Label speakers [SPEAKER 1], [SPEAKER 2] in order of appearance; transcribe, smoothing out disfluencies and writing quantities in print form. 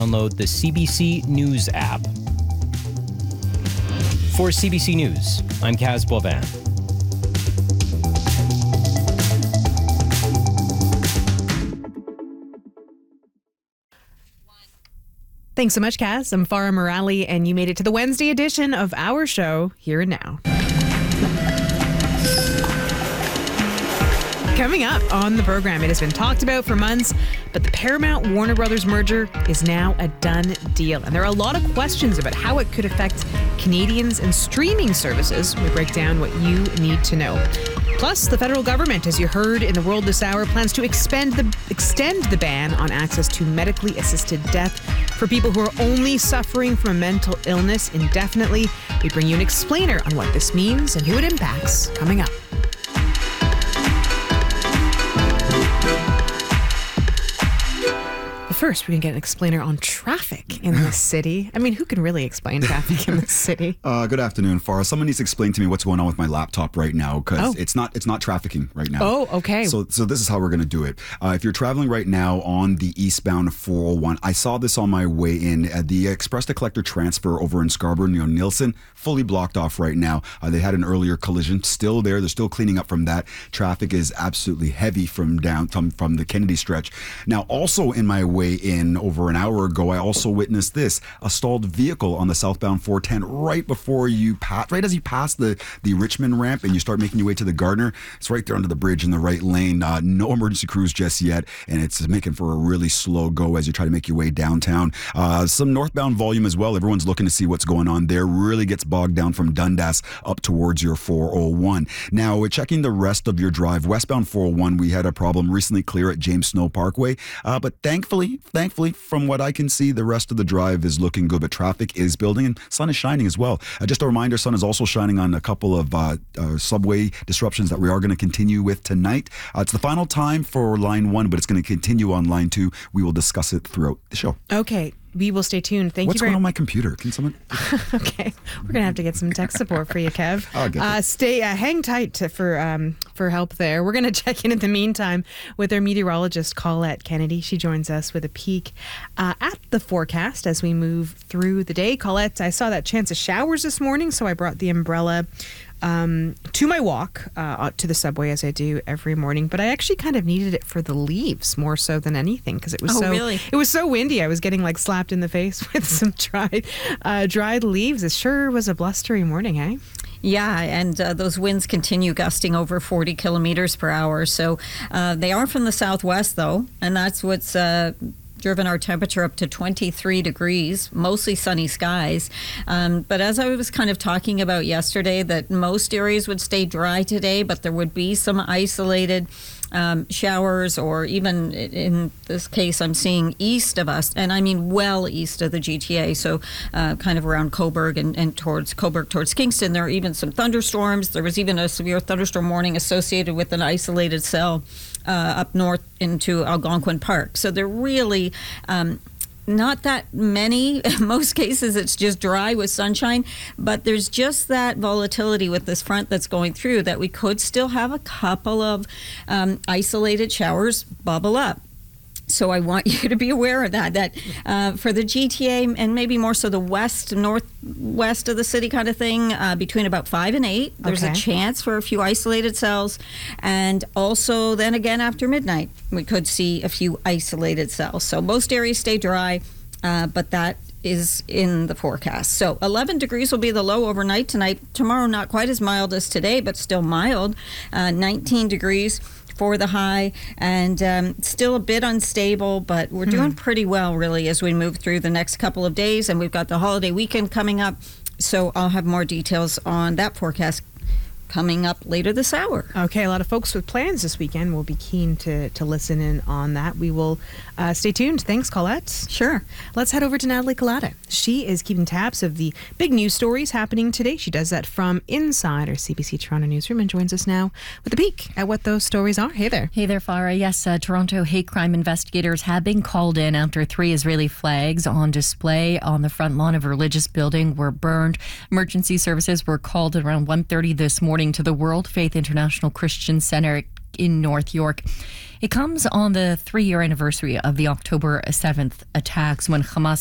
[SPEAKER 1] Download the CBC News app. For CBC News, I'm Kaz Boivin.
[SPEAKER 2] Thanks so much, Kaz. I'm Farah Morali, and you made it to the Wednesday edition of our show, Here and Now. Coming up on the program, it has been talked about for months, but the Paramount-Warner Brothers merger is now a done deal. And there are a lot of questions about how it could affect Canadians and streaming services. We break down what you need to know. Plus, the federal government, as you heard in the World this hour, plans to extend the ban on access to medically assisted death for people who are only suffering from a mental illness indefinitely. We bring you an explainer on what this means and who it impacts coming up. First, we're going to get an explainer on traffic in the city. I mean, who can really explain traffic in the city?
[SPEAKER 3] Good afternoon, Farah. Someone needs to explain to me what's going on with my laptop right now, because it's not trafficking right now.
[SPEAKER 2] Oh, okay.
[SPEAKER 3] So this is how we're going to do it. If you're traveling right now on the eastbound 401, I saw this on my way in. The Express to Collector transfer over in Scarborough near Nielsen, fully blocked off right now. They had an earlier collision, still there. They're still cleaning up from that. Traffic is absolutely heavy from the Kennedy stretch. Now, also in my way in over an hour ago, I also witnessed this, a stalled vehicle on the southbound 410 right before you pass, right as you pass the Richmond ramp and you start making your way to the Gardner. It's right there under the bridge in the right lane. No emergency crews just yet, and it's making for a really slow go as you try to make your way downtown. Some northbound volume as well. Everyone's looking to see what's going on there. Really gets bogged down from Dundas up towards your 401. Now, checking the rest of your drive, westbound 401, we had a problem recently clear at James Snow Parkway, but thankfully, from what I can see, the rest of the drive is looking good, but traffic is building and sun is shining as well. Just a reminder, sun is also shining on a couple of subway disruptions that we are going to continue with tonight. It's the final time for Line 1, but it's going to continue on Line 2. We will discuss it throughout the show.
[SPEAKER 2] Okay. We will stay tuned. Thank you.
[SPEAKER 3] What's going on with my computer? Can someone?
[SPEAKER 2] Okay, we're gonna have to get some tech support for you, Kev. Hang tight for help there. We're gonna check in the meantime with our meteorologist Colette Kennedy. She joins us with a peek at the forecast as we move through the day. Colette, I saw that chance of showers this morning, so I brought the umbrella to my walk to the subway, as I do every morning, but I actually kind of needed it for the leaves more so than anything, because it was it was so windy. I was getting like slapped in the face with some dried leaves. It sure was a blustery morning, eh?
[SPEAKER 4] Yeah, and those winds continue gusting over 40 kilometers per hour. So they are from the southwest, though, and that's what's driven our temperature up to 23 degrees, mostly sunny skies. But as I was kind of talking about yesterday, that most areas would stay dry today, but there would be some isolated showers, or even in this case, I'm seeing east of us, and I mean well east of the GTA, so kind of around Cobourg and towards Cobourg, towards Kingston. There are even some thunderstorms. There was even a severe thunderstorm warning associated with an isolated cell up north into Algonquin Park. So they're really not that many. In most cases, it's just dry with sunshine, but there's just that volatility with this front that's going through that we could still have a couple of isolated showers bubble up. So I want you to be aware of that for the GTA and maybe more so the northwest of the city kind of thing, between about 5 and 8, there's a chance for a few isolated cells. And also then again after midnight, we could see a few isolated cells. So most areas stay dry, but that is in the forecast. So 11 degrees will be the low overnight tonight. Tomorrow, not quite as mild as today, but still mild. 19 degrees for the high, and still a bit unstable, but we're doing pretty well really as we move through the next couple of days, and we've got the holiday weekend coming up, so I'll have more details on that forecast coming up later this hour.
[SPEAKER 2] Okay, a lot of folks with plans this weekend will be keen to listen in on that. We will stay tuned. Thanks, Colette.
[SPEAKER 4] Sure.
[SPEAKER 2] Let's head over to Natalie Collada. She is keeping tabs of the big news stories happening today. She does that from inside our CBC Toronto newsroom and joins us now with a peek at what those stories are. Hey there.
[SPEAKER 5] Hey there, Farah. Yes, Toronto hate crime investigators have been called in after 3 Israeli flags on display on the front lawn of a religious building were burned. Emergency services were called at around 1:30 this morning to the World Faith International Christian Center. in North York. It comes on the 3-year anniversary of the October 7th attacks when Hamas